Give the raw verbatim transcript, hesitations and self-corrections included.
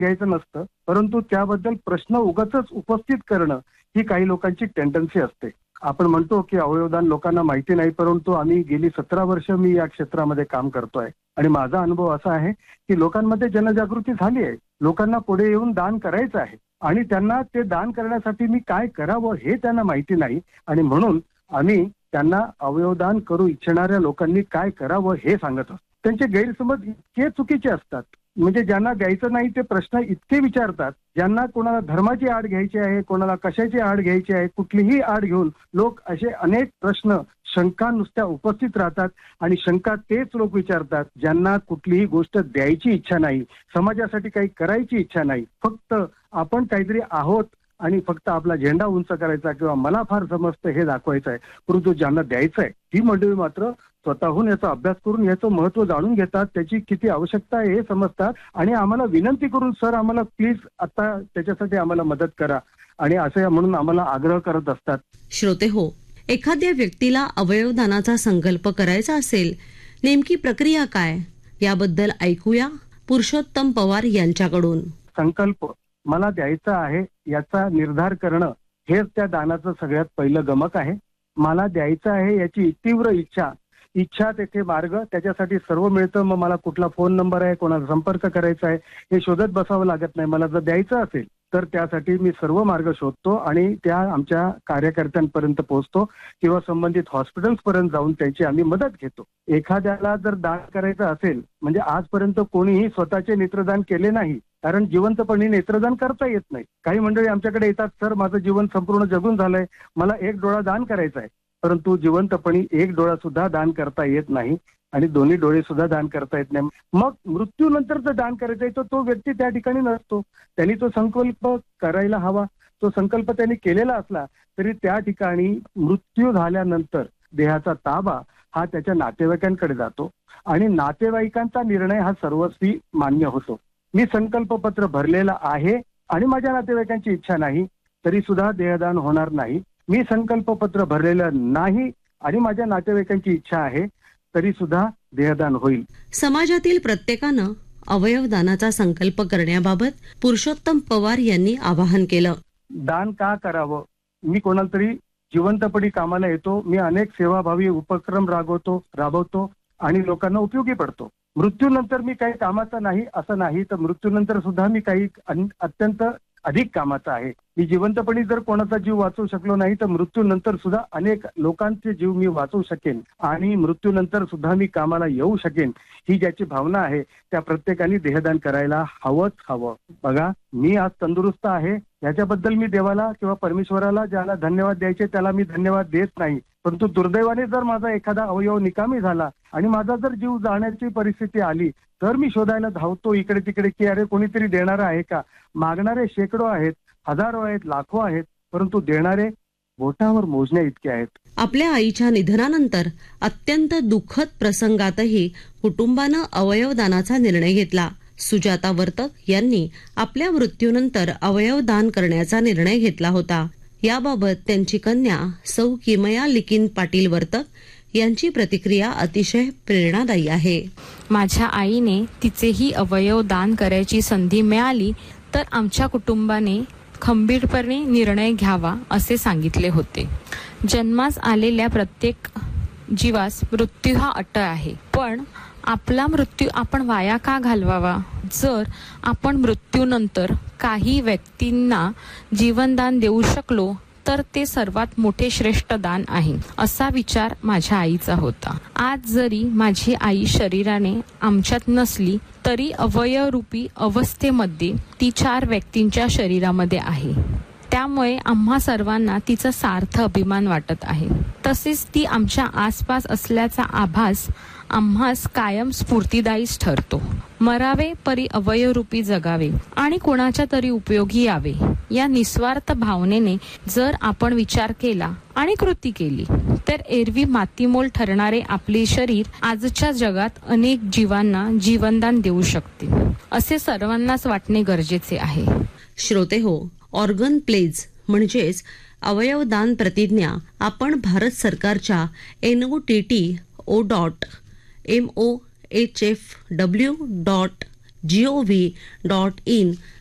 घ्यायचं नसतं, परंतु त्याबद्दल प्रश्न उगाचच उपस्थित करणं ही काही लोकांची टेंडन्सी असते. आपण म्हणतो की अवयवदान लोकांना माहिती नाही, परंतु आम्ही गेली सतरा वर्ष मी या क्षेत्रामध्ये काम करतोय आणि माझा अनुभव असा आहे की लोकांमध्ये जनजागृती झाली आहे. लोकांना पुढे येऊन दान करायचं आहे आणि त्यांना ते दान करण्यासाठी मी काय करावं हे त्यांना माहिती नाही आणि म्हणून आम्ही त्यांना अवयवदान करू इच्छिणाऱ्या लोकांनी काय करावं हे सांगत असतो. त्यांचे गैरसमज इतके चुकीचे असतात, म्हणजे ज्यांना द्यायचं नाही ते प्रश्न इतके विचारतात, ज्यांना कोणाला धर्माची आड घ्यायची आहे, कोणाला कशाची आड घ्यायची आहे, कुठलीही आड घेऊन लोक असे अनेक प्रश्न शंका नुसत्या उपस्थित राहतात आणि शंका तेच लोक विचारतात ज्यांना कुठलीही गोष्ट द्यायची इच्छा नाही, समाजासाठी काही करायची इच्छा नाही, फक्त आपण काहीतरी आहोत आणि फक्त आपला झेंडा उंच करायचा किंवा मला फार समजतं हे दाखवायचं आहे. परंतु ज्यांना द्यायचं आहे ती मंडळी मात्र स्वतःहून याचा अभ्यास करून याचं महत्व जाणून घेतात, त्याची किती आवश्यकता आहे हे समजतात आणि आम्हाला विनंती करून सर आम्हाला प्लीज आता त्याच्यासाठी आम्हाला मदत करा आणि असं म्हणून आम्हाला आग्रह करत असतात. श्रोते हो, एखाद्या व्यक्तीला अवयवदानाचा संकल्प करायचा असेल, नेमकी प्रक्रिया काय याबद्दल ऐकूया पुरुषोत्तम पवार यांच्याकडून. संकल्प मला द्यायचा आहे याचा निर्धार करणं हेच त्या दानाचं सगळ्यात पहिलं गमक आहे. मला द्यायचं आहे याची तीव्र इच्छा, इच्छा तेथे मार्ग, त्याच्यासाठी सर्व मिळतं. मग मला कुठला फोन नंबर आहे, कोणाला संपर्क करायचा आहे हे शोधत बसावं लागत नाही. मला जर द्यायचं असेल तर त्यासाठी मी सर्व मार्ग शोधतो आणि त्या आमच्या कार्यकर्त्यांपर्यंत पोहोचतो किंवा संबंधित हॉस्पिटल्सपर्यंत जाऊन त्यांची आम्ही मदत घेतो. एखाद्याला जर दान करायचं असेल, म्हणजे आजपर्यंत कोणीही स्वतःचे नेत्रदान केले नाही, कारण जिवंतपणी नेत्रदान करता येत नाही. काही मंडळी आमच्याकडे येतात, सर माझं जीवन संपूर्ण जगून झालंय, मला एक डोळा दान करायचा आहे, परंतु जिवंतपणी एक डोळा सुद्धा दान करता येत नाही आणि दोन्ही डोळे सुद्धा दान करता येत नाही. मग मृत्यूनंतर जर दान करायचं आहे तर तो व्यक्ती त्या ठिकाणी नसतो. त्यांनी तो संकल्प करायला हवा. तो संकल्प त्यांनी केलेला असला तरी त्या ठिकाणी मृत्यू झाल्यानंतर देहाचा ताबा हा त्याच्या नातेवाईकांकडे जातो आणि नातेवाईकांचा निर्णय हा सर्वस्वी मान्य होतो. मी संकल्पपत्र भरलेला आहे आणि माझ्या नातेवाईकांची इच्छा नाही तरी सुद्धा देहदान होणार नाही. मी संकल्पपत्र भरलेलं नाही आणि माझ्या नातेवाईकांची इच्छा आहे तरी सुद्धा देहदान होईल. समाजातील प्रत्येकानं अवयवदानाचा संकल्प करण्याबाबत पुरुषोत्तम पवार यांनी आवाहन केलं. दान का करावं? मी कोणाला तरी जिवंतपणी कामाला येतो, मी अनेक सेवाभावी उपक्रम राबवतो राबवतो आणि लोकांना उपयोगी पडतो. मृत्यूनंतर मी काही कामाचा नाही असं नाही, तर मृत्यूनंतर सुद्धा मी काही अत्यंत अधिक कामाचा आहे. मी जिवंतपणी जर कोणाचा जीव वाचवू शकलो नाही तर मृत्यूनंतर सुद्धा अनेक लोकांचे जीव मी वाचवू शकेन आणि मृत्यूनंतर सुद्धा मी कामाला येऊ शकेन. ही ज्याची भावना आहे त्या प्रत्येकाने देहदान करायला हवंच हवं. बघा, मी आज तंदुरुस्त आहे याच्याबद्दल मी देवाला किंवा परमेश्वराला ज्याला धन्यवाद द्यायचे त्याला मी धन्यवाद देत नाही, परंतु दुर्दैवाने जर माझा एखादा अवयव निकामी झाला आणि माझा जर जीव जाण्याची परिस्थिती आली तर मी शोधायला धावतो इकडे तिकडे की अरे कोणीतरी देणारा आहे का. मागणारे शेकडो आहेत, हजारो आहेत, लाखो आहेत, परंतु देणारे बोटावर मोजण्या इतके आहेत. आपल्या आईच्या निधनानंतर अत्यंत दुःखद प्रसंगातही कुटुंबानं अवयवदानाचा निर्णय घेतला. सुजाता वर्तक यांनी आपल्या मृत्यूनंतर अवयवदान करण्याचा निर्णय घेतला होता. याबाबत त्यांची कन्या सौ किमया लिकिन पाटील वर्तक यांची प्रतिक्रिया अतिशय प्रेरणादायी आहे. माझ्या आईने तिचेही अवयव दान करायची संधी मिळाली तर आमच्या कुटुंबाने खंबीरपणे निर्णय घ्यावा असे सांगितले होते. जन्मास आलेल्या प्रत्येक जीवास मृत्यू हा अटळ आहे, पण आपला मृत्यू आपण वाया का घालवावा? जर आपण मृत्यूनंतर काही व्यक्तींना जीवनदान देऊ शकलो तर ते सर्वात मोठे श्रेष्ठ दान आहे, असा विचार माझ्या आईचा होता. आज जरी माझी आई शरीराने आमच्यात नसली तरी अवयवरूपी अवस्थेमध्ये ती चार व्यक्तींच्या शरीरामध्ये आहे. त्यामुळे आम्हा सर्वांना तिचा सार्थ अभिमान वाटत आहे. तसेच ती आमच्या आसपास असल्याचा आभास आम्हास कायम स्फूर्तिदायीच ठरतो. मरावे परी अवयवरूपी जगावे आणि कोणाच्या तरी उपयोगी यावे या निस्वार्थ भावनेने जर आपण विचार केला आणि कृती केली तर एरवी मातीमोल ठरणारे आपले शरीर आजच्या जगात अनेक जीवांना जीवनदान देऊ शकते असे सर्वांनाच वाटणे गरजेचे आहे. श्रोते हो, ऑर्गन प्लेज म्हणजेच अवयवदान प्रतिज्ञा आपण भारत सरकारच्या N O T T O dot M O H F W dot G O V dot in